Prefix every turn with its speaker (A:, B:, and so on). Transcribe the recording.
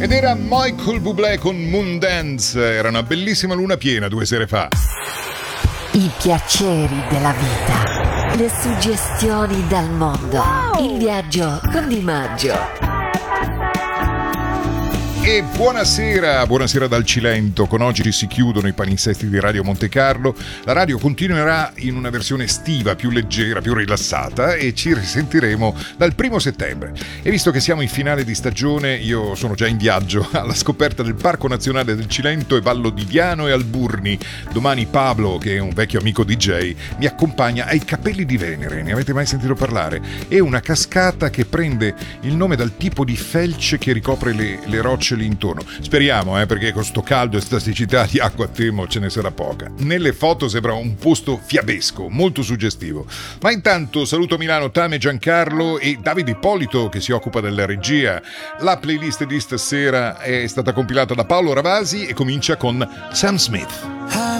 A: Ed era Michael Bublé con Moondance. Era una bellissima luna piena 2 sere fa.
B: I piaceri della vita, le suggestioni dal mondo, il viaggio con Di Maggio.
A: E buonasera dal Cilento. Con oggi si chiudono i palinsesti di Radio Monte Carlo. La radio continuerà in una versione estiva, più leggera, più rilassata, e ci risentiremo dal 1 settembre. E visto che siamo in finale di stagione, io sono già in viaggio alla scoperta del Parco Nazionale del Cilento e Vallo di Diano e Alburni. Domani Pablo, che è un vecchio amico DJ, mi accompagna ai Capelli di Venere. Ne avete mai sentito parlare? È una cascata che prende il nome dal tipo di felce che ricopre le rocce lì intorno. Speriamo, perché con sto caldo e sta siccità di acqua temo ce ne sarà poca. Nelle foto sembra un posto fiabesco, molto suggestivo. Ma intanto saluto Milano, Tame, Giancarlo e Davide Ippolito che si occupa della regia. La playlist di stasera è stata compilata da Paolo Ravasi e comincia con Sam Smith.